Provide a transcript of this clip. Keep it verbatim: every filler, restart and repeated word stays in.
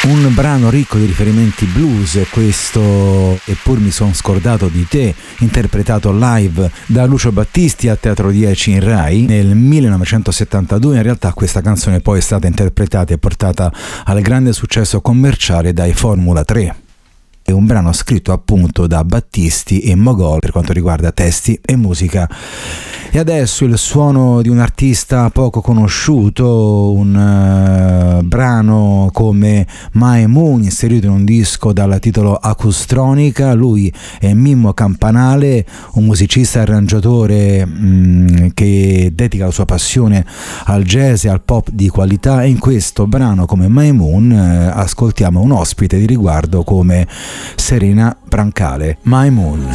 Un brano ricco di riferimenti blues, questo Eppur mi son scordato di te, interpretato live da Lucio Battisti a Teatro dieci in Rai nel millenovecentosettantadue. In realtà questa canzone poi è stata interpretata e portata al grande successo commerciale dai Formula tre. È un brano scritto appunto da Battisti e Mogol per quanto riguarda testi e musica. E adesso il suono di un artista poco conosciuto, un uh, brano come My Moon, inserito in un disco dal titolo Acustronica. Lui è Mimmo Campanale, un musicista e arrangiatore mh, che dedica la sua passione al jazz e al pop di qualità, e in questo brano come My Moon uh, ascoltiamo un ospite di riguardo come Serena Brancale. My Moon.